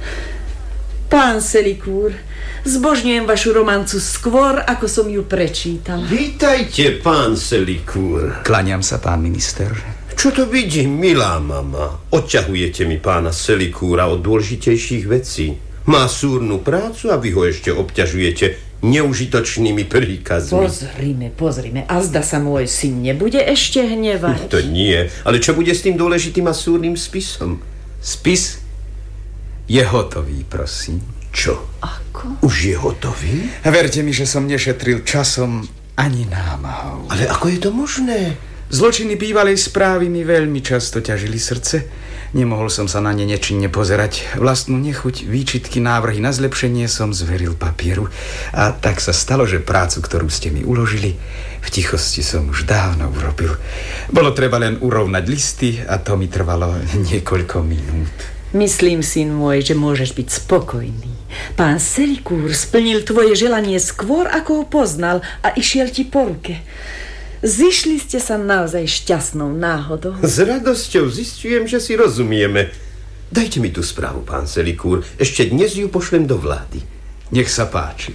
Pán Selikúr, zbožňujem vašu romancu skôr, ako som ju prečítal. Vítajte, pán Selikúr. Kláňam sa, pán minister. Čo to vidím, milá mama? Odťahujete mi pána Selikúra od dôležitejších vecí. Má súrnu prácu a vy ho ešte obťažujete neužitočnými príkazmi. Pozrime, pozrime. A zda sa môj syn nebude ešte hnevať? To nie. Ale čo bude s tým dôležitým a súrnym spisom? Spis je hotový, prosím. Čo? Ako? Už je hotový? Verte mi, že som nešetril časom ani námahou. Ale ako je to možné? Zločiny bývalej správy mi veľmi často ťažili srdce. Nemohol som sa na ne nečinne pozerať. Vlastnú nechuť, výčitky, návrhy na zlepšenie som zveril papieru. A tak sa stalo, že prácu, ktorú ste mi uložili, v tichosti som už dávno urobil. Bolo treba len urovnať listy a to mi trvalo niekoľko minút. Myslím, syn môj, že môžeš byť spokojný. Pán Selikúr splnil tvoje želanie skôr, ako ho poznal a išiel ti po ruke. Zišli ste sa naozaj šťastnou náhodou. S radosťou zistujem, že si rozumieme. Dajte mi tú správu, pán Selikúr. Ešte dnes ju pošlem do vlády. Nech sa páči.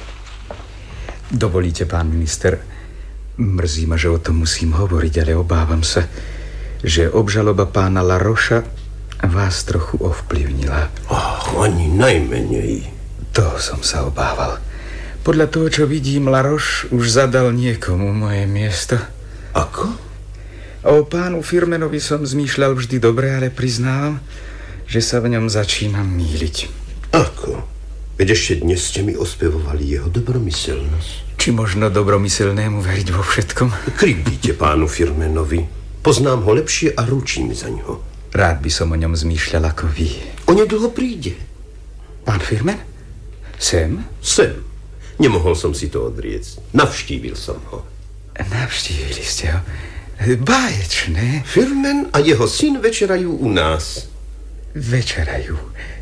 Dovolíte, pán minister, mrzí ma, že o tom musím hovoriť, ale obávam sa, že obžaloba pána Laroša vás trochu ovplyvnila. Ach, ani najmenej. To som sa obával. Podľa toho, čo vidím, Laroš už zadal niekomu moje miesto. Ako? O pánu Firmenovi som zmýšľal vždy dobre, ale priznávam, že sa v ňom začínam mýliť. Ako? Veď ešte dnes ste mi ospevovali jeho dobromyselnosť. Či možno dobromyselnému veriť vo všetkom? Krivdíte pánu Firmenovi. Poznám ho lepšie a ručím za ňo. Rád by som o ňom zmýšľal ako vy. Onedlho príde. Pán Firmen? Sem? Sem. Nemohol som si to odriecť. Navštívil som ho. Navštívili ste ho? Báječné. Firmen a jeho syn večerajú u nás. Večerajú.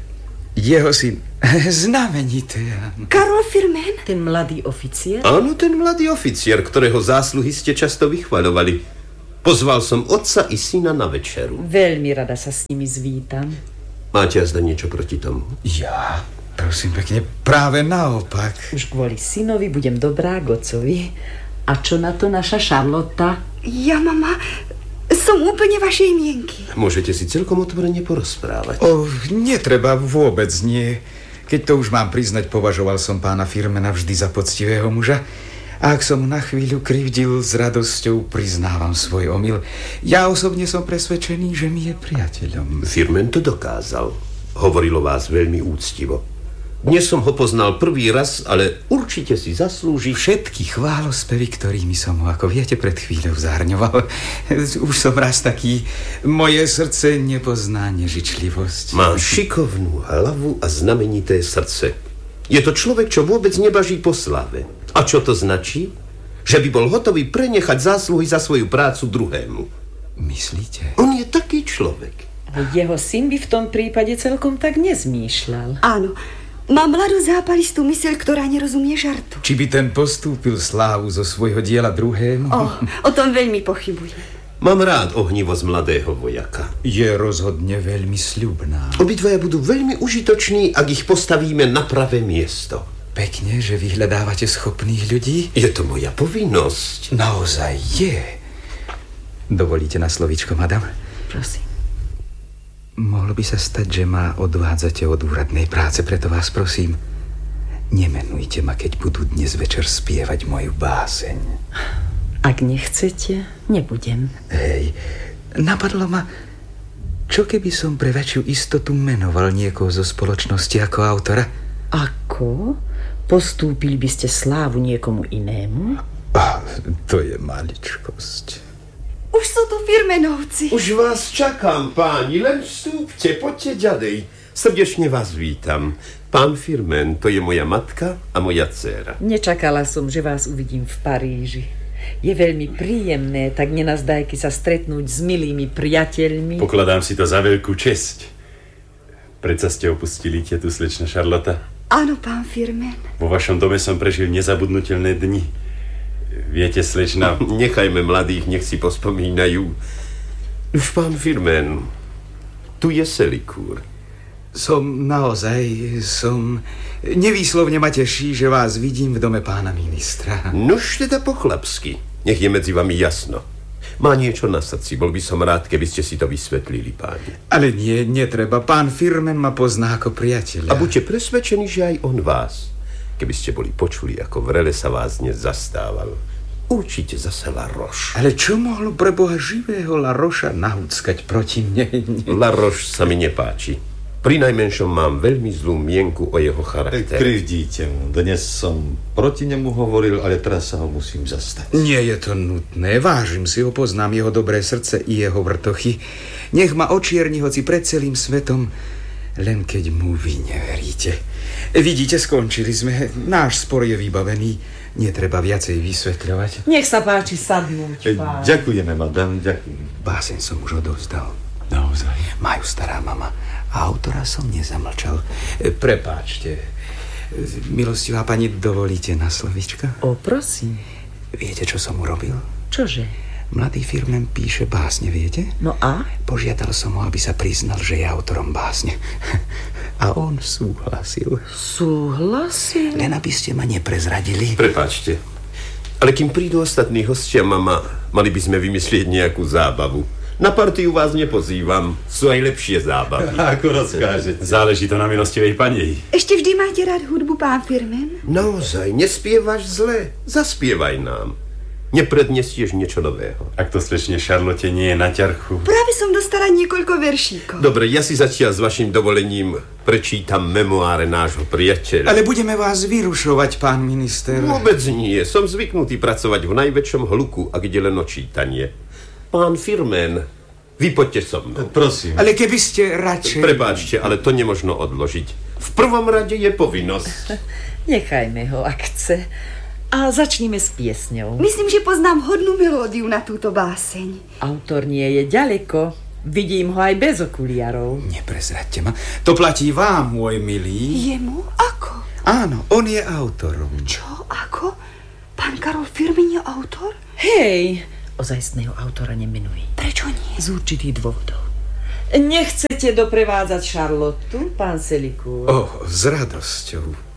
Jeho syn znamenité. Karol Firmen? Ten mladý oficier? Áno, ten mladý oficier, ktorého zásluhy ste často vychvaľovali. Pozval som otca i syna na večeru. Veľmi rada sa s nimi zvítam. Máte azda niečo proti tomu? Ja, prosím pekne, práve naopak. Už kvôli synovi budem dobrá k otcovi. A čo na to naša Šarlota? Ja, mama, som úplne vašej mienky. Môžete si celkom otvorene porozprávať. O, netreba, vôbec nie. Keď to už mám priznať, považoval som pána Firmena vždy za poctivého muža. A ak som na chvíľu krivdil, s radosťou priznávam svoj omyl. Ja osobne som presvedčený, že mi je priateľom. Firmen to dokázal. Hovoril o vás veľmi úctivo. Dnes som ho poznal prvý raz, ale určite si zaslúži všetky chválospevy, ktorými som ho, ako viete, pred chvíľou zahrňoval. Už som raz taký. Moje srdce nepozná nežičlivosť. Má šikovnú hlavu a znamenité srdce. Je to človek, čo vôbec nebaží po slave. A čo to značí? Že by bol hotový prenechať zásluhy za svoju prácu druhému. Myslíte? On je taký človek. Ale jeho syn by v tom prípade celkom tak nezmýšľal. Áno. Má mladú zápalistú myseľ, ktorá nerozumie žartu. Či by ten postúpil slávu zo svojho diela druhému? O, o tom veľmi pochybujem. Mám rád ohnivosť mladého vojaka. Je rozhodne veľmi sľubná. Obidvaja budú veľmi užitoční, ak ich postavíme na pravé miesto. Pekne, že vyhľadávate schopných ľudí? Je to moja povinnosť. Naozaj je. Dovolíte na slovíčko, madam? Prosím. Mohlo by sa stať, že ma odvádzate od úradnej práce, preto vás prosím, nemenujte ma, keď budú dnes večer spievať moju báseň. Ak nechcete, nebudem. Hej, napadlo ma, čo keby som pre väčšiu istotu menoval niekoho zo spoločnosti ako autora? Ako? Postúpili by ste slávu niekomu inému? Ah, to je maličkosť. Už sú tu Firmenovci. Už vás čakám, páni, len vstúpte, poďte ďalej. Srdečne vás vítam. Pán Firmen, to je moja matka a moja dcéra. Nečakala som, že vás uvidím v Paríži. Je veľmi príjemné tak nenazdajky sa stretnúť s milými priateľmi. Pokladám si to za veľkú česť. Predsa ste opustili tetu, slečna Šarlota? Áno, pán Firmen. Vo vašom dome som prežil nezabudnutelné dni. Viete, slečna... Nechajme mladých, nech si pospomínajú. Už pán Firmen, tu je Selikúr. Som naozaj, som... Nevýslovne ma teší, že vás vidím v dome pána ministra. Nož teda po chlapsky. Nech je medzi vami jasno. Má niečo na srdci, bol by som rád, keby ste si to vysvetlili, páni. Ale nie, netreba. Pán Firmen ma pozná ako priateľa. A buďte presvedčení, že aj on vás. Keby ste boli počuli, ako vrele sa vás dnes zastával. Určite zase Laroš. Ale čo mohlo pre Boha živého Laroša nahúckať proti mne? Laroš sa mi nepáči. Pri najmenšom mám veľmi zlú mienku o jeho charaktere. Krivdíte mu. Dnes som proti nemu hovoril, ale teraz sa ho musím zastať. Nie je to nutné. Vážim si ho, poznám jeho dobré srdce i jeho vrtochy. Nech ma očierni hoci pred celým svetom, len keď mu vy neveríte. Vidíte, skončili sme. Náš spor je vybavený. Netreba viacej vysvetľovať. Nech sa páči sadnúť, pán. Ďakujeme, madam, ďakujem. Báseň som už odovzdal. Naozaj? Majú stará mama. A autora som nezamlčal. Prepáčte. Milostivá pani, dovolíte na slovíčka? O, prosím. Viete, čo som urobil? Čože? Mladý Firmen píše básne, viete? No a? Požiadal som ho, aby sa priznal, že je autorom básne. A on súhlasil. Súhlasil? Len aby ste ma neprezradili. Prepáčte. Ale kým prídu ostatní hostia, mama, mali by sme vymyslieť nejakú zábavu. Na partiu vás nepozývam. Sú aj lepšie zábavy. Ako rozkážete. Záleží to na milostivej pani. Ešte vždy máte rád hudbu, pán Firmen? Naozaj, nespievaš zle. Zaspievaj nám. Neprednesieš niečo nového. Ak to slečne Šarlote nie je na ťarchu. Práve som dostala niekoľko veršíkov. Dobre, ja si zatiaľ s vašim dovolením prečítam memoáre nášho priateľa. Ale budeme vás vyrušovať, pán minister. Vôbec nie. Som zvyknutý pracovať v najväčšom hluku, ak ide len o čítanie. Pán Firmen, vy poďte so mnou. Prosím. Ale keby ste radšej... Prepáčte, ale to nemožno odložiť. V prvom rade je povinnosť. Nechajme ho, ak chce. A začníme s piesňou. Myslím, že poznám hodnú melódiu na túto báseň. Autor nie je ďaleko. Vidím ho aj bez okuliarov. Neprezraďte ma. To platí vám, môj milý. Jemu? Ako? Áno, on je autorom. Čo? Ako? Pán Karol Firmin je autor? Hej, ozajstného autora nemenuj. Prečo nie? Z určitých dôvodov. Nechcete doprevádzať Charlottu, pán Selikúr? Oh, s radosťou.